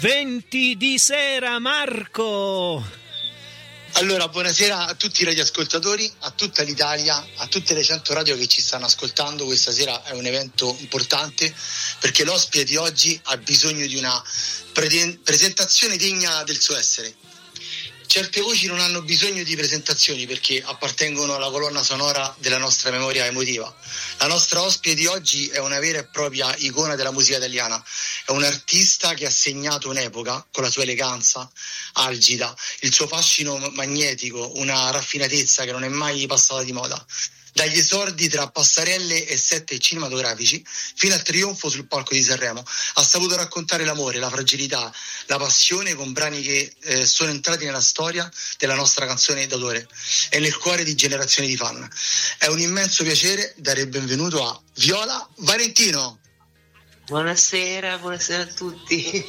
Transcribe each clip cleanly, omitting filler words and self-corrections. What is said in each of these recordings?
20 di sera, Marco. Allora, buonasera a tutti i radioascoltatori, a tutta l'Italia, a tutte le 100 radio che ci stanno ascoltando. Questa sera è un evento importante perché l'ospite di oggi ha bisogno di una presentazione degna del suo essere. Certe voci non hanno bisogno di presentazioni perché appartengono alla colonna sonora della nostra memoria emotiva. La nostra ospite di oggi è una vera e propria icona della musica italiana. È un artista che ha segnato un'epoca con la sua eleganza algida, il suo fascino magnetico, una raffinatezza che non è mai passata di moda. Dagli esordi tra passerelle e set cinematografici fino al trionfo sul palco di Sanremo ha saputo raccontare l'amore, la fragilità, la passione con brani che sono entrati nella storia della nostra canzone d'autore e nel cuore di generazioni di fan. È un immenso piacere dare il benvenuto a Viola Valentino. Buonasera a tutti.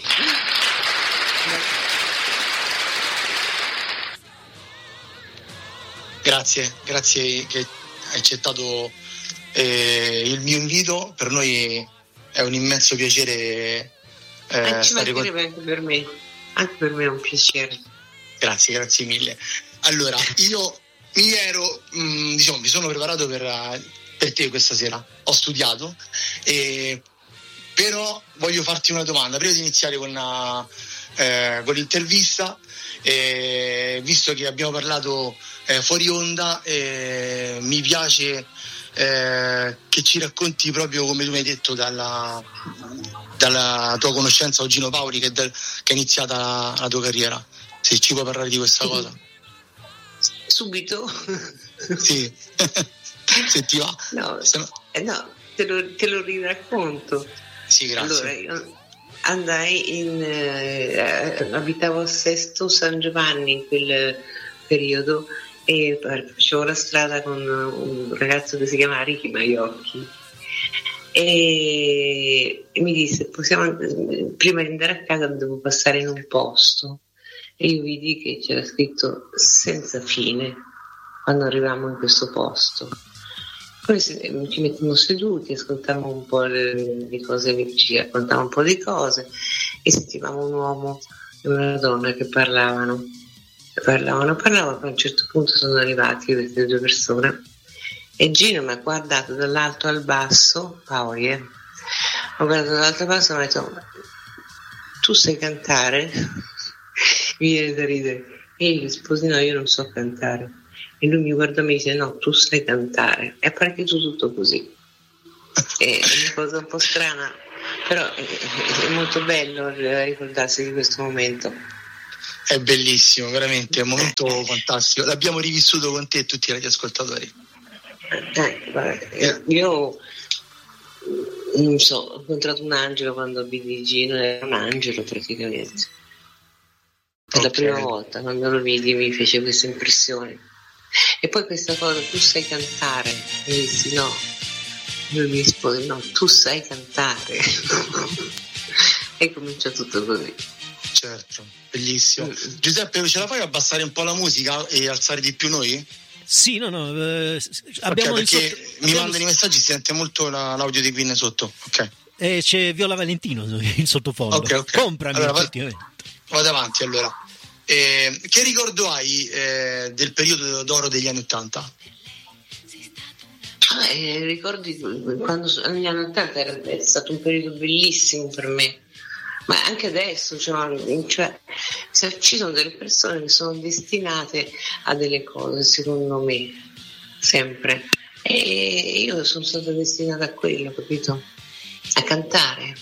Grazie che hai accettato il mio invito. Per noi è un immenso piacere stare con te. Anche per me è un piacere. Grazie mille. Allora, io mi sono preparato per te questa sera. Ho studiato, però voglio farti una domanda prima di iniziare con l'intervista. Visto che abbiamo parlato fuori onda, mi piace che ci racconti proprio come tu mi hai detto dalla tua conoscenza con Gino Paoli che è iniziata la tua carriera, se ci puoi parlare di questa cosa. Subito? Sì. Se ti va. No, te lo riracconto. Sì, grazie. Allora, io andai abitavo a Sesto San Giovanni in quel periodo e facevo la strada con un ragazzo che si chiama Ricky Maiocchi e mi disse prima di andare a casa devo passare in un posto e io vidi che c'era scritto senza fine quando arrivavamo in questo posto. Poi ci mettiamo seduti, ascoltavamo un po' le cose, ci raccontavamo un po' di cose e sentivamo un uomo e una donna che parlavano, poi a un certo punto sono arrivati queste due persone e Gino mi ha guardato dall'alto al basso, Paoli, mi ha guardato dall'alto al basso e mi ha detto: tu sai cantare? Mi viene da ridere. E io risposi: no, io non so cantare. E lui mi guarda e mi dice: no, tu sai cantare. E appare che tutto così. È una cosa un po' strana, però è molto bello ricordarsi di questo momento. È bellissimo, veramente, è un momento fantastico. L'abbiamo rivissuto con te e tutti gli ascoltatori. Io non so, ho incontrato un angelo quando vidi Gino, era un angelo praticamente. Per la prima volta, quando lo vidi, mi fece questa impressione. E poi questa cosa, tu sai cantare? E io dissi no. Lui mi rispose: no, tu sai cantare. E comincia tutto così. Certo, bellissimo. Giuseppe, ce la fai abbassare un po' la musica e alzare di più noi? Sì, abbiamo perché mi mandano i messaggi, si sente molto l'audio di Queen sotto. Ok. E c'è Viola Valentino in sottofondo. Okay. Comprami, allora, effettivamente. Vado avanti allora. Che ricordo hai del periodo d'oro degli anni 80? Ricordi quando negli anni 80 è stato un periodo bellissimo per me, ma anche adesso cioè, ci sono delle persone che sono destinate a delle cose, secondo me, sempre, e io sono stata destinata a quello, capito? A cantare.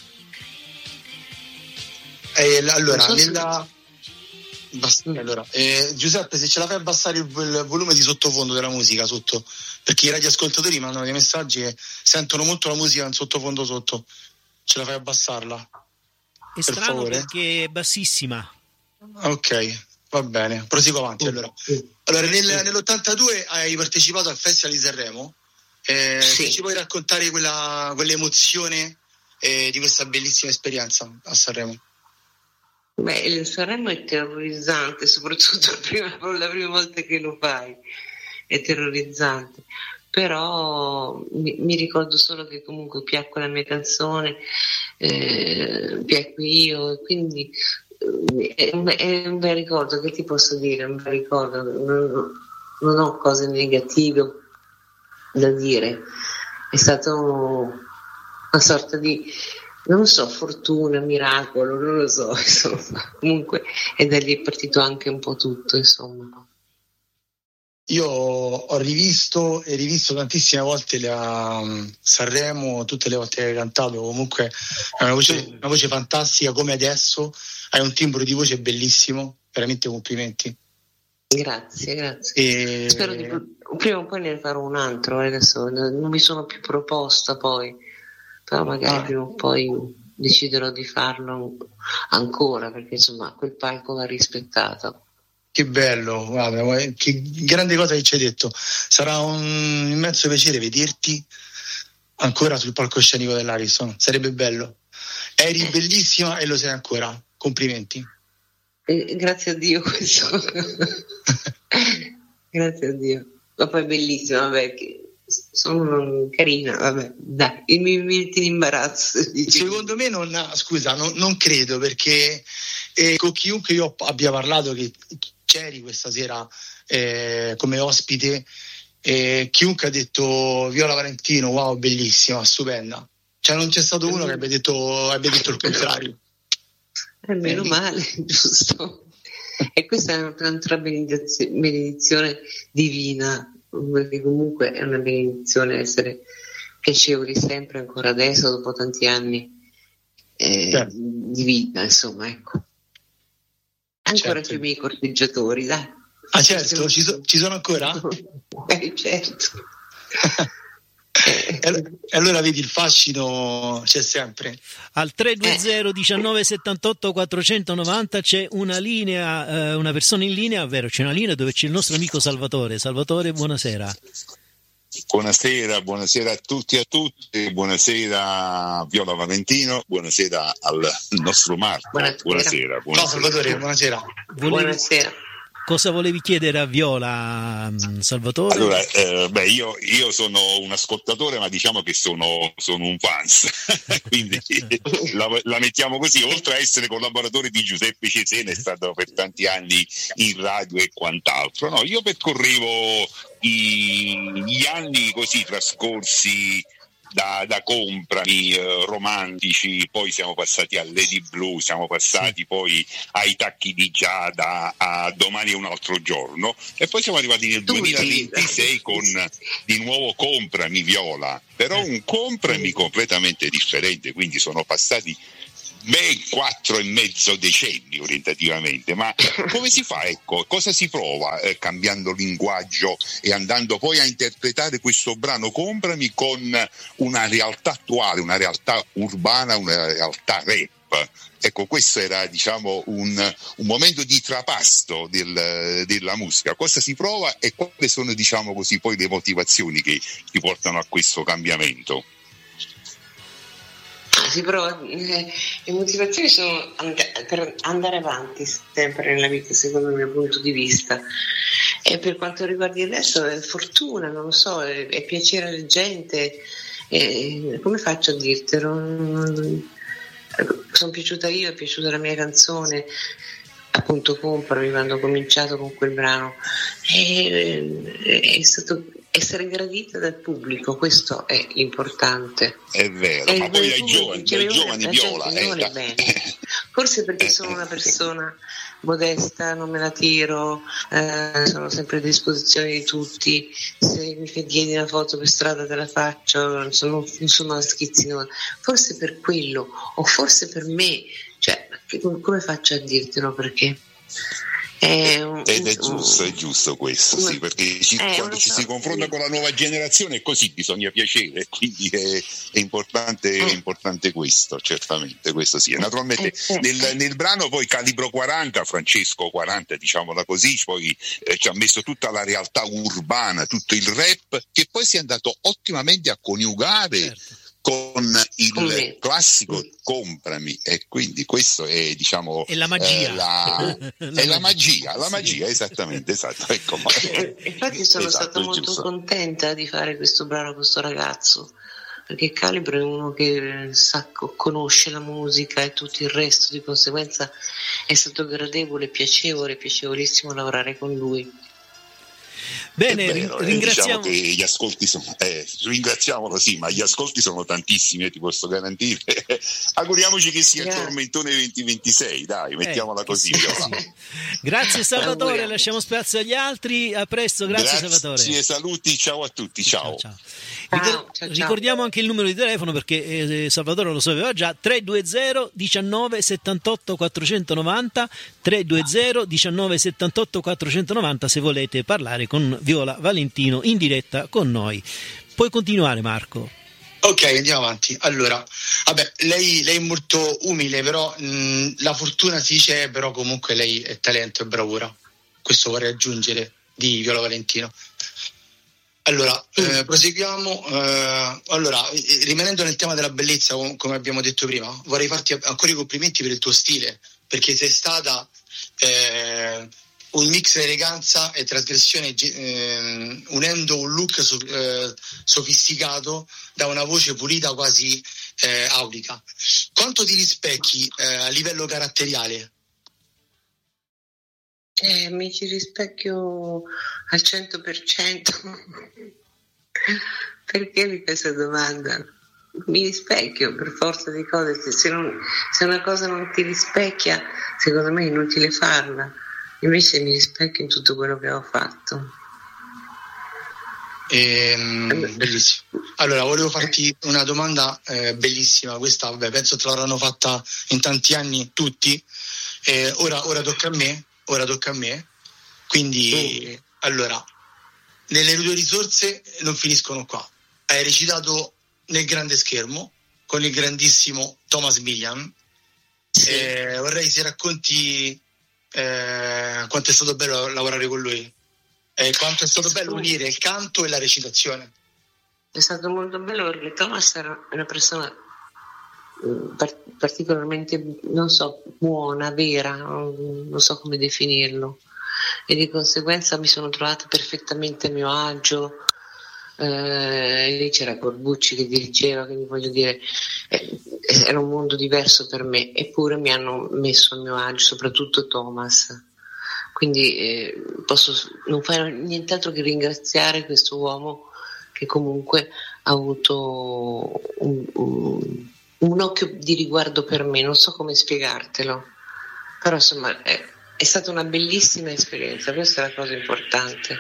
Giuseppe, se ce la fai abbassare il volume di sottofondo della musica sotto, perché i radioascoltatori mandano dei messaggi e sentono molto la musica in sottofondo sotto. Ce la fai abbassarla? È strano favore? Perché è bassissima. Ok, va bene, proseguo avanti allora. Allora, nell'82 hai partecipato al Festival di Sanremo. Sì. Se ci puoi raccontare quell'emozione di questa bellissima esperienza a Sanremo? Beh, il Sanremo è terrorizzante, soprattutto la prima volta che lo fai, è terrorizzante. Però mi ricordo solo che comunque piacque la mia canzone, piacqui io, e quindi è un bel ricordo, che ti posso dire, è un bel ricordo, non ho cose negative da dire, è stato una sorta di, non so, fortuna, miracolo, non lo so, insomma, comunque, e da lì è partito anche un po' tutto, insomma. Io ho rivisto e rivisto tantissime volte Sanremo, tutte le volte che hai cantato, comunque è una voce fantastica come adesso, hai un timbro di voce bellissimo, veramente complimenti. Grazie. Spero di prima o poi ne farò un altro, adesso non mi sono più proposta poi, però magari prima o poi deciderò di farlo ancora, perché insomma quel palco va rispettato. Che bello, guarda, che grande cosa che ci hai detto. Sarà un immenso piacere vederti ancora sul palcoscenico dell'Ariston, sarebbe bello. Eri bellissima e lo sei ancora, complimenti. Grazie a Dio questo. Grazie a Dio. Ma poi è bellissima, vabbè, sono carina, vabbè, dai, mi metti in imbarazzo. Secondo me non credo, perché con chiunque io abbia parlato, che c'eri questa sera come ospite, chiunque ha detto Viola Valentino, wow, bellissima, stupenda, cioè non c'è stato uno che abbia detto il contrario. Meno male, giusto. E questa è un'altra benedizione divina, perché comunque è una benedizione essere piacevoli sempre, ancora adesso, dopo tanti anni di vita, insomma, ecco. Ancora più i miei corteggiatori, dai. Ah, certo, ci sono ancora? Certo. E allora vedi, il fascino c'è sempre. Al 320 19 78 490 c'è una linea, una persona in linea, ovvero c'è una linea dove c'è il nostro amico Salvatore. Salvatore, buonasera. Buonasera a tutti e a tutte, buonasera Viola Valentino, buonasera al nostro Marco. Buonasera. Ciao Salvatore, buonasera. Buonasera. Cosa volevi chiedere a Viola, Salvatore? Allora, io sono un ascoltatore, ma diciamo che sono un fans, quindi la mettiamo così. Oltre a essere collaboratore di Giuseppe Cesena, è stato per tanti anni in radio e quant'altro. No, io percorrevo gli anni così trascorsi da Comprami, romantici, poi siamo passati a Lady Blue, siamo passati poi ai Tacchi di Giada, a Domani è un altro giorno, e poi siamo arrivati nel 2026 con di nuovo Comprami, Viola, però un Comprami completamente differente, quindi sono passati ben 4,5 decenni orientativamente. Ma come si fa, ecco, cosa si prova cambiando linguaggio e andando poi a interpretare questo brano Comprami con una realtà attuale, una realtà urbana, una realtà rap? Ecco, questo era, diciamo, un momento di trapasto della musica. Cosa si prova e quali sono, diciamo così, poi le motivazioni che ti portano a questo cambiamento? Sì, però le motivazioni sono per andare avanti sempre nella vita, secondo il mio punto di vista. E per quanto riguarda il resto è fortuna, non lo so, è piacere alla gente. Come faccio a dirtelo? Sono piaciuta io, è piaciuta la mia canzone, appunto Comprami, quando ho cominciato con quel brano. È stato essere gradita dal pubblico, questo è l'importante. È vero, ma poi dai giovani Viola. Forse perché sono una persona modesta, non me la tiro, sono sempre a disposizione di tutti, se mi chiedi una foto per strada te la faccio, non sono a schizzi, no. Forse per quello, o forse per me, cioè come faccio a dirtelo, perché ed è giusto questo, sì, perché quando ci si confronta con la nuova generazione è così, bisogna piacere, quindi è importante questo, certamente, questo sì. Naturalmente nel brano poi Calibro 40, Francesco 40, diciamola così, poi ci ha messo tutta la realtà urbana, tutto il rap, che poi si è andato ottimamente a coniugare, certo, con il classico Comprami, e quindi questo è, diciamo, è la magia, la magia, esattamente, esatto. Ecco, infatti sono stata molto contenta di fare questo brano con questo ragazzo, perché Calibro è uno che conosce la musica e tutto il resto, di conseguenza è stato gradevole, piacevolissimo lavorare con lui. Bene, Diciamo ringraziamo. che gli ascolti sono, ringraziamolo, sì, ma gli ascolti sono tantissimi, ti posso garantire. Auguriamoci che sia il tormentone 2026, dai, mettiamola così. Grazie Salvatore, lasciamo spazio agli altri, a presto, grazie Salvatore. Grazie, saluti, ciao a tutti, ciao. Ricordiamo anche il numero di telefono, perché Salvatore lo sapeva già: 320 19 78 490, 320 19 78 490 se volete parlare con Viola Valentino in diretta con noi. Puoi continuare, Marco. Ok, andiamo avanti. Allora, vabbè, lei è molto umile, però la fortuna si dice, però comunque lei è talento e bravura. Questo vorrei aggiungere di Viola Valentino. Allora, proseguiamo. Allora, rimanendo nel tema della bellezza, come abbiamo detto prima, vorrei farti ancora i complimenti per il tuo stile, perché sei stata un mix di eleganza e trasgressione, unendo un look sofisticato da una voce pulita quasi aulica. Quanto ti rispecchi a livello caratteriale? Mi ci rispecchio al 100%. Perché mi fai questa domanda? Mi rispecchio per forza di cose. Se una cosa non ti rispecchia, secondo me è inutile farla. Invece mi rispecchio in tutto quello che ho fatto. Bellissimo. Allora, volevo farti una domanda bellissima. Questa, vabbè, penso te l'avranno fatta in tanti anni tutti. Ora tocca a me. Quindi, allora, le tue risorse non finiscono qua. Hai recitato nel grande schermo con il grandissimo Thomas Millian. Vorrei se racconti quanto è stato bello lavorare con lui, quanto è stato bello unire il canto e la recitazione. È stato molto bello perché Thomas era una persona particolarmente, non so, buona, vera, non so come definirlo, e di conseguenza mi sono trovata perfettamente a mio agio. Lì c'era Corbucci che dirigeva, quindi voglio dire, era un mondo diverso per me, eppure mi hanno messo a mio agio, soprattutto Thomas. Quindi posso non fare nient'altro che ringraziare questo uomo che comunque ha avuto un occhio di riguardo per me, non so come spiegartelo, però insomma è stata una bellissima esperienza, questa è la cosa importante.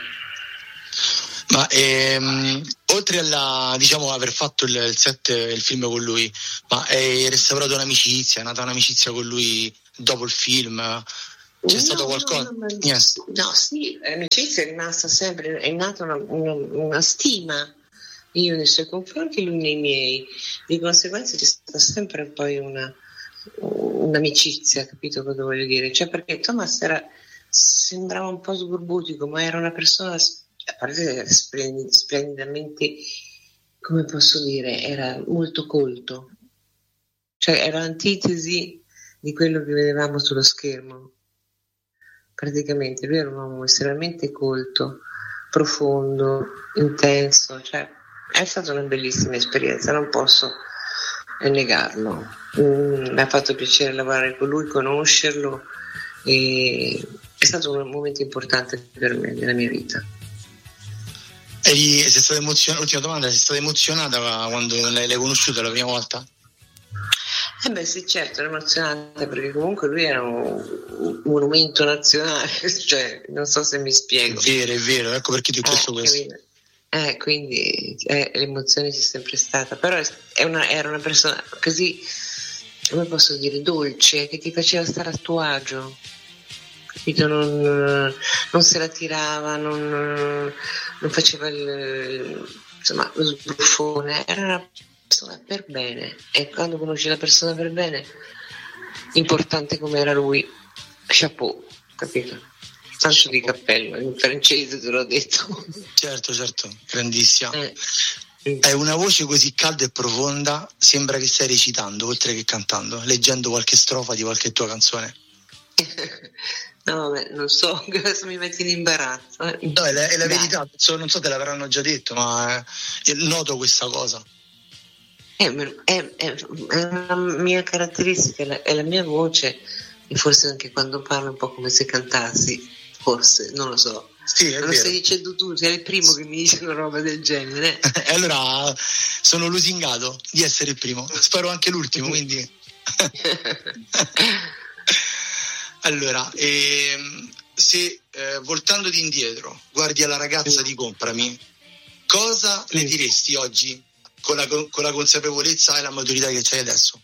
Ma oltre alla, diciamo, aver fatto il set, il film con lui, ma è restaurato un'amicizia, è nata un'amicizia con lui dopo il film? C'è stato qualcosa? No, sì, l'amicizia è rimasta sempre, è nata una stima, io nei suoi confronti, lui nei miei, di conseguenza c'è stata sempre poi un'amicizia, capito cosa voglio dire? Cioè, perché Thomas sembrava un po' sgorbutico, ma era una persona, a parte splendidamente, come posso dire, era molto colto, cioè era l'antitesi di quello che vedevamo sullo schermo. Praticamente lui era un uomo estremamente colto, profondo, intenso, cioè è stata una bellissima esperienza, non posso negarlo. Mi ha fatto piacere lavorare con lui, conoscerlo, e è stato un momento importante per me nella mia vita. Sei stata emozionata? Ultima domanda, sei stata emozionata quando l'hai conosciuta la prima volta? Beh sì, certo, ero emozionata perché comunque lui era un monumento nazionale, cioè non so se mi spiego. È vero, ecco perché ti ho chiesto questo. Quindi l'emozione c'è sempre stata, però era una persona così, come posso dire, dolce, che ti faceva stare a tuo agio, capito? Non se la tirava, non faceva lo sbruffone, era una persona per bene, e quando conosci la persona per bene, importante come era lui, chapeau, capito? Tanto di cappello, in francese te l'ho detto. Certo, grandissima. Hai una voce così calda e profonda, sembra che stai recitando oltre che cantando, leggendo qualche strofa di qualche tua canzone. No, vabbè, non so, adesso mi metti in imbarazzo. No, è la verità, non so te l'avranno già detto, ma noto questa cosa. È una mia caratteristica, è la mia voce, e forse anche quando parlo un po' come se cantassi, forse, non lo so. Sì, non lo stai dicendo tu, sei il primo che mi dice una roba del genere. E allora sono lusingato di essere il primo, spero anche l'ultimo, quindi. Allora, se voltandoti indietro guardi alla ragazza di Comprami, cosa le diresti oggi con la consapevolezza e la maturità che c'hai adesso?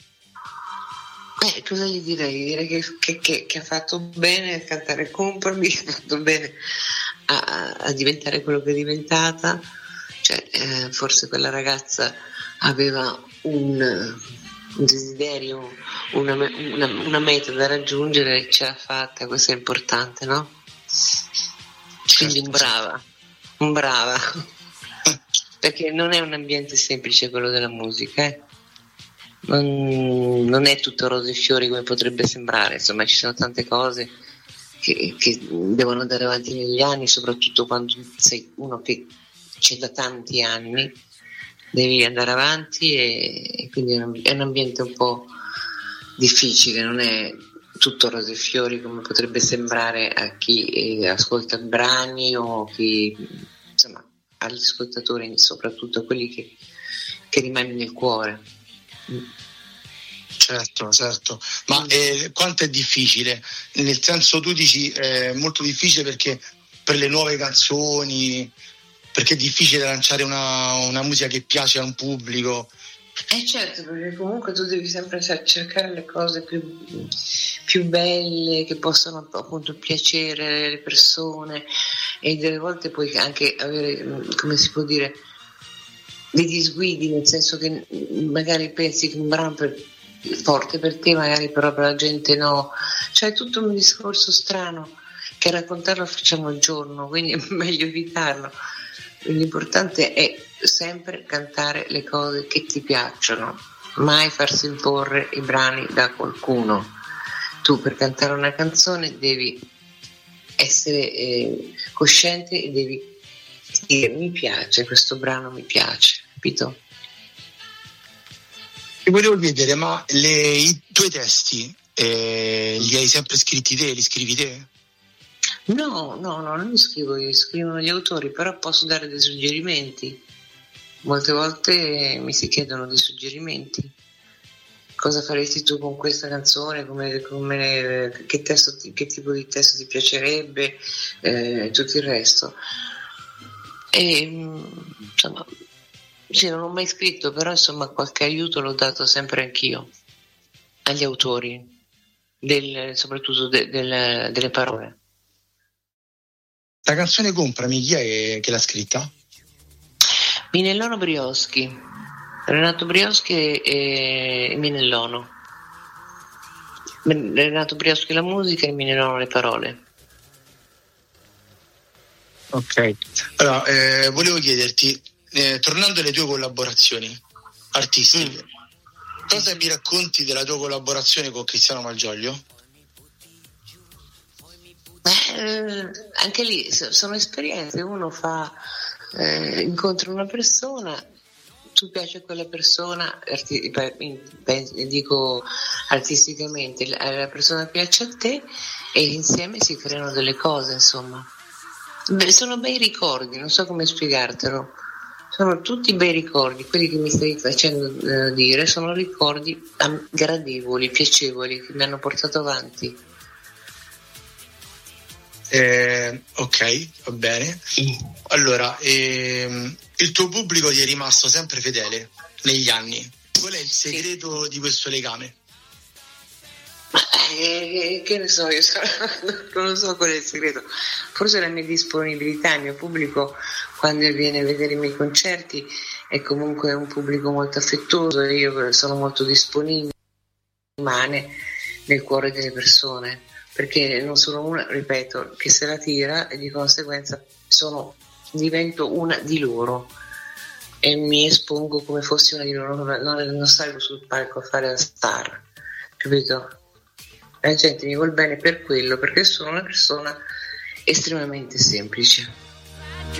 Cosa gli direi? Direi che ha fatto bene a cantare Comprami, ha fatto bene a diventare quello che è diventata. Cioè, forse quella ragazza aveva un desiderio, una meta da raggiungere, ce l'ha fatta, questo è importante, no? Quindi un brava. Perché non è un ambiente semplice quello della musica, eh? Non è tutto rose e fiori come potrebbe sembrare, insomma ci sono tante cose che devono andare avanti negli anni, soprattutto quando sei uno che c'è da tanti anni, devi andare avanti e quindi è un ambiente un po' difficile, non è tutto rose e fiori come potrebbe sembrare a chi ascolta brani o chi, insomma, agli ascoltatori, soprattutto a quelli che rimane nel cuore. Certo, ma quanto è difficile? Nel senso, tu dici è molto difficile perché per le nuove canzoni, perché è difficile lanciare una musica che piace a un pubblico. Certo, perché comunque tu devi sempre cercare le cose più belle che possano appunto piacere alle persone, e delle volte puoi anche avere, come si può dire, dei disguidi, nel senso che magari pensi che un brano forte per te, magari però per la gente no. Cioè è tutto un discorso strano che raccontarlo facciamo il giorno, quindi è meglio evitarlo. L'importante è sempre cantare le cose che ti piacciono, mai farsi imporre i brani da qualcuno. Tu per cantare una canzone devi essere cosciente e devi dire mi piace, questo brano mi piace, capito? Ti volevo chiedere, ma i tuoi testi li hai sempre scritti te, li scrivi te? No, non li scrivo io, scrivono gli autori, però posso dare dei suggerimenti. Molte volte mi si chiedono dei suggerimenti. Cosa faresti tu con questa canzone? Che tipo di testo ti piacerebbe? Tutto il resto. E insomma, sì, non ho mai scritto, però insomma qualche aiuto l'ho dato sempre anch'io agli autori, soprattutto delle parole. La canzone Comprami, chi è che l'ha scritta? Minellono Brioschi, Renato Brioschi e Minellono. Renato Brioschi la musica e Minellono le parole. Ok, allora volevo chiederti, tornando alle tue collaborazioni artistiche, cosa mi racconti della tua collaborazione con Cristiano Malgioglio? Anche lì sono esperienze, uno incontra una persona, tu piaci a quella persona, dico artisticamente, la persona piace a te e insieme si creano delle cose, insomma. Sono bei ricordi, non so come spiegartelo, sono tutti bei ricordi, quelli che mi stai facendo dire sono ricordi gradevoli, piacevoli, che mi hanno portato avanti. Ok, va bene. Allora, il tuo pubblico ti è rimasto sempre fedele negli anni. Qual è il segreto di questo legame? Che ne so, io non so qual è il segreto. Forse la mia disponibilità, il mio pubblico quando viene a vedere i miei concerti è comunque un pubblico molto affettuoso, e io sono molto disponibile, rimane nel cuore delle persone, perché non sono una, ripeto, che se la tira, e di conseguenza divento una di loro e mi espongo come fossi una di loro, non salgo sul palco a fare la star, capito? La gente mi vuol bene per quello, perché sono una persona estremamente semplice.